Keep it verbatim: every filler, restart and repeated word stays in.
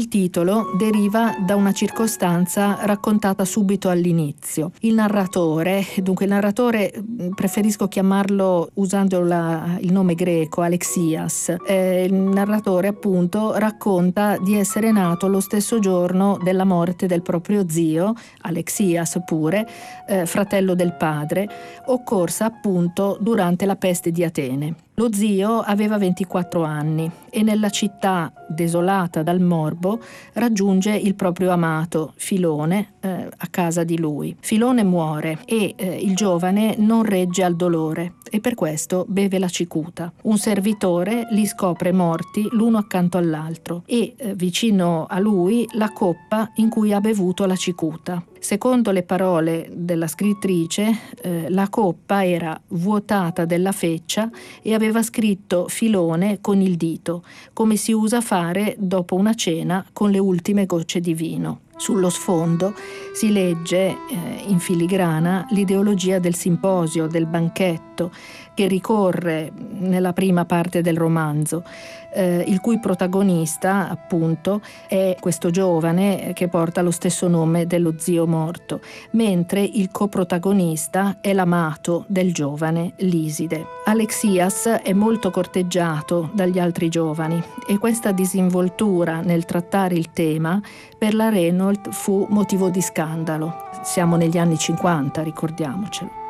Il titolo deriva da una circostanza raccontata subito all'inizio. Il narratore, dunque il narratore preferisco chiamarlo usando la, il nome greco, Alexias. Eh, il narratore appunto racconta di essere nato lo stesso giorno della morte del proprio zio, Alexias pure, eh, fratello del padre, occorsa appunto durante la peste di Atene. Lo zio aveva ventiquattro anni e nella città desolata dal morbo raggiunge il proprio amato, Filone, eh, a casa di lui. Filone muore e eh, il giovane non regge al dolore e per questo beve la cicuta. Un servitore li scopre morti l'uno accanto all'altro e eh, vicino a lui la coppa in cui ha bevuto la cicuta. Secondo le parole della scrittrice, eh, la coppa era vuotata della feccia e aveva scritto Filone con il dito, come si usa fare dopo una cena con le ultime gocce di vino. Sullo sfondo si legge eh, in filigrana l'ideologia del simposio, del banchetto, che ricorre nella prima parte del romanzo, eh, il cui protagonista, appunto, è questo giovane che porta lo stesso nome dello zio morto, mentre il coprotagonista è l'amato del giovane, Liside. Alexias è molto corteggiato dagli altri giovani e questa disinvoltura nel trattare il tema per la Renault fu motivo di scandalo. Siamo negli anni cinquanta, ricordiamocelo.